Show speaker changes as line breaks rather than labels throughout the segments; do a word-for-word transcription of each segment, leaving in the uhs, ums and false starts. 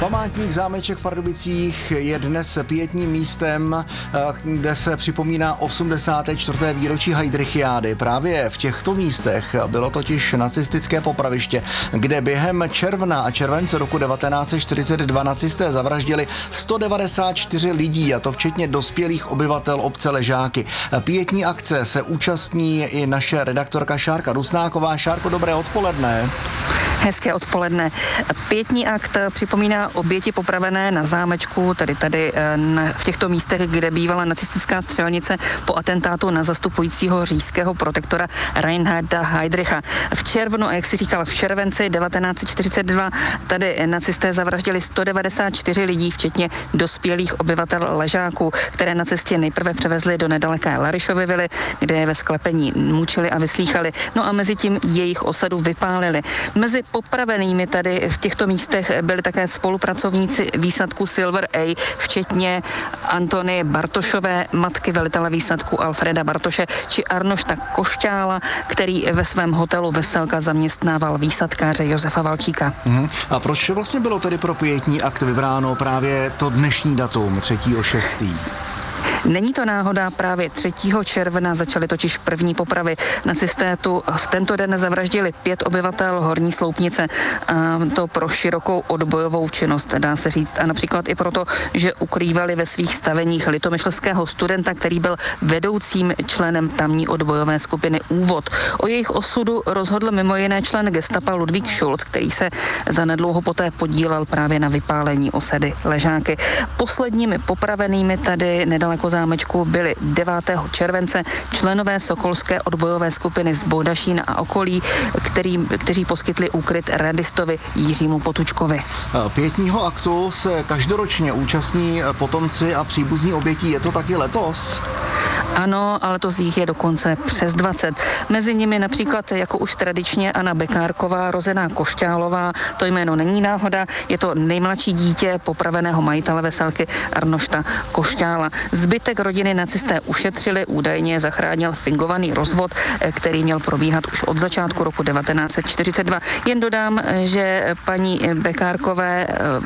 Památník zámeček v Pardubicích je dnes pietním místem, kde se připomíná osmdesáté čtvrté výročí Heydrichiády. Právě v těchto místech bylo totiž nacistické popraviště, kde během června a července roku devatenáct set čtyřicet dva nacisté zavraždili sto devadesát čtyři lidí, a to včetně dospělých obyvatel obce Ležáky. Pietní akce se účastní i naše redaktorka Šárka Rusnáková. Šárko, dobré odpoledne.
Hezké odpoledne. Pietní akt připomíná oběti popravené na zámečku, tedy tady na, v těchto místech, kde bývala nacistická střelnice po atentátu na zastupujícího říšského protektora Reinharda Heydricha. V červnu, a jak si říkal, v červenci devatenáct set čtyřicet dva tady nacisté zavraždili sto devadesát čtyři lidí, včetně dospělých obyvatel Ležáků, které na cestě nejprve převezli do nedaleké Larišovy vily, kde je ve sklepení mučili a vyslýchali. No a mezi tím jejich osadu vypálili. Mezi popravenými tady v těchto místech byli také spolupracovníci výsadku Silver A, včetně Antony Bartošové, matky velitele výsadku Alfreda Bartoše, či Arnošta Košťála, který ve svém hotelu Veselka zaměstnával výsadkáře Josefa Valčíka.
Hmm. A proč vlastně bylo tedy pro pietní akt vybráno právě to dnešní datum, třetího šestého?
Není to náhoda, právě třetího června začaly totiž první popravy. Nacisté tu v tento den zavraždili pět obyvatel Horní Sloupnice, a to pro širokou odbojovou činnost, dá se říct, a například i proto, že ukrývali ve svých staveních litomyšlského studenta, který byl vedoucím členem tamní odbojové skupiny Úvod. O jejich osudu rozhodl mimo jiné člen gestapa Ludvík Schulz, který se zanedlouho poté podílel právě na vypálení osady Ležáky. Posledními popravenými tady nedaleko zámečku byli devátého července členové sokolské odbojové skupiny z Bohdašína a okolí, který, kteří poskytli úkryt radistovi Jiřímu Potučkovi.
Pietního aktu se každoročně účastní potomci a příbuzní obětí. Je to taky letos?
Ano, ale to z jich je dokonce přes dvacet. Mezi nimi například jako už tradičně Anna Bekárková, rozená Košťálová, to jméno není náhoda, je to nejmladší dítě popraveného majitele Veselky Arnošta Košťála. Zbytek rodiny nacisté ušetřili, údajně zachránil fingovaný rozvod, který měl probíhat už od začátku roku devatenáct set čtyřicet dva. Jen dodám, že paní Bekárkové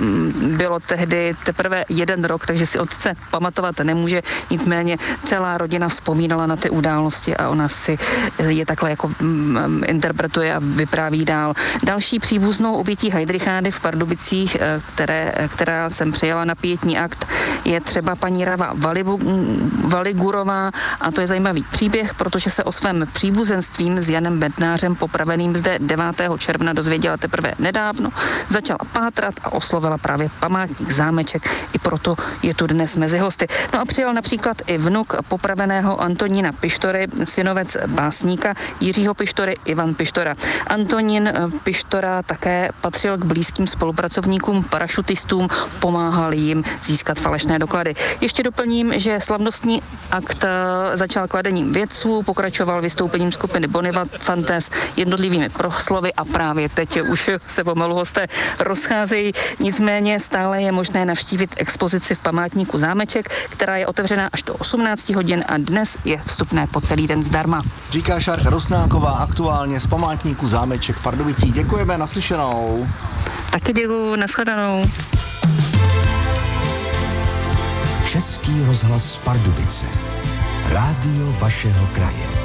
bylo tehdy teprve jeden rok, takže si otce pamatovat nemůže, nicméně celá rodina vzpomínala na ty události a ona si je takhle jako mm, interpretuje a vypráví dál. Další příbuznou obětí Heydrichády v Pardubicích, které, která jsem přijela na pietní akt, je třeba paní Rava Valibu, Valigurová, a to je zajímavý příběh, protože se o svém příbuzenstvím s Janem Bednářem popraveným zde devátého června dozvěděla teprve nedávno, začala pátrat a oslovila právě památník zámeček, i proto je tu dnes mezi hosty. No a přijel například i vnuk popraveného Antonína Pištory, synovec básníka Jiřího Pištory, Ivan Pištora. Antonín Pištora také patřil k blízkým spolupracovníkům parašutistům, pomáhal jim získat falešné doklady. Ještě doplním, že slavnostní akt začal kladením vědců, pokračoval vystoupením skupiny Bonifantes, jednotlivými proslovy a právě teď už se pomalu hosté rozcházejí. Nicméně stále je možné navštívit expozici v památníku zámeček, která je otevřená až do osmnácti hodin a dnes je vstupné po celý den zdarma.
Říká Šárka Rusnáková aktuálně z památníku zámeček v Pardubicích. Děkujeme, naslyšenou.
Taky děkuju, nashledanou.
Český rozhlas Pardubice. Rádio vašeho kraje.